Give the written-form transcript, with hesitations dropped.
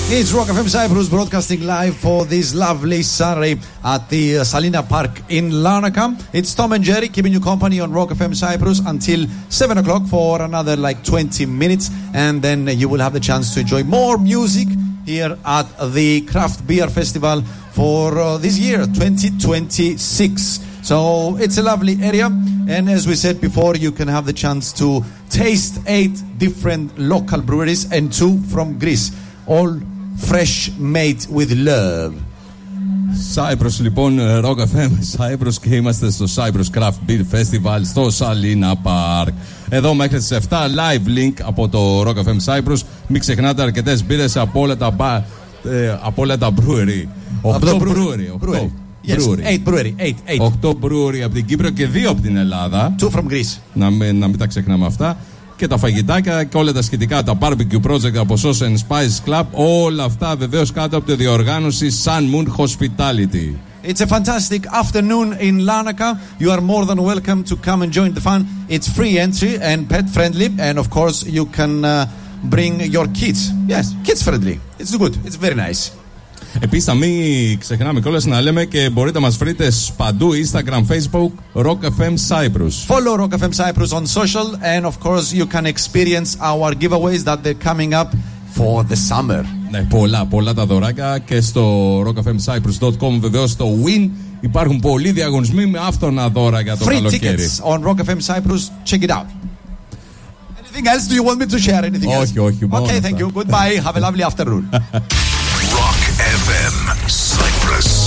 It's Rock FM Cyprus broadcasting live for this lovely Saturday at the Salina Park in Larnaca. It's Tom and Jerry keeping you company on Rock FM Cyprus until 7 o'clock for another 20 minutes. And then you will have the chance to enjoy more music here at the Craft Beer Festival for this year, 2026. So it's a lovely area. And as we said before, you can have the chance to taste 8 different local breweries and 2 from Greece. All fresh made with love. Cyprus λοιπόν, Rock FM Cyprus και είμαστε στο Cyprus Craft Beer Festival στο Salina Park. Εδώ μέχρι τις 7 live link από το Rock FM Cyprus. Μην ξεχνάτε αρκετές μπύρες από όλα τα brewery. 8 brewery. Yes, 8 brewery. 8 brewery από την Κύπρο και 2 από την Ελλάδα. 2 from Greece. Να μην τα ξεχνάμε αυτά. Και τα φαγητάκια και όλα τα σχετικά, τα barbecue project από Sauce and Spice Club, όλα αυτά βεβαίως κάτω από τη διοργάνωση Sun Moon Hospitality. It's a fantastic afternoon in Larnaca. You are more than welcome to come and join the fun. It's free entry and pet friendly, and of course you can bring your kids. Yes, kids friendly. It's good. It's very nice. Επίσης θα μην ξεχνάμε κιόλας να λέμε και μπορείτε να μας βρείτε παντού Instagram, Facebook, Rock FM Cyprus. Follow Rock FM Cyprus on social and of course you can experience our giveaways that they're coming up for the summer. Ναι, πολλά τα δωράκια και στο rockfmcyprus.com βεβαίως στο Win υπάρχουν πολλοί διαγωνισμοί με άφθονα δώρα για το καλοκαίρι. Free tickets on Rock FM Cyprus. Check it out. Anything else? Do you want me to share anything else? Όχι. Okay, thank you. Goodbye. Have a lovely afternoon.